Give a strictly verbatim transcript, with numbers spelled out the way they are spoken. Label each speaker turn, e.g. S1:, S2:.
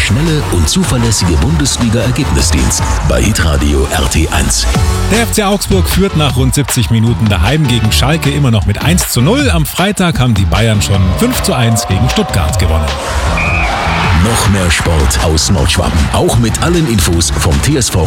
S1: schnelle und zuverlässige Bundesliga-Ergebnisdienst bei Hitradio R T eins.
S2: Der F C Augsburg führt nach rund siebzig Minuten daheim gegen Schalke immer noch mit eins zu null. Am Freitag haben die Bayern schon fünf zu eins gegen Stuttgart gewonnen.
S1: Noch mehr Sport aus Nordschwaben. Auch mit allen Infos vom T S V